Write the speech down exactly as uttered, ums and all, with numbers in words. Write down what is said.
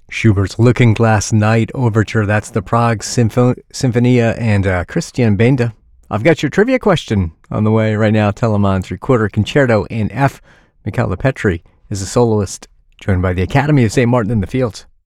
Schubert's Looking Glass Night Overture. That's the Prague Sympho- Symphonia and uh, Christian Benda. I've got your trivia question on the way right now. Telemann three-quarter concerto in F. Michaela Petri is a soloist, joined by the Academy of Saint Martin in the Fields.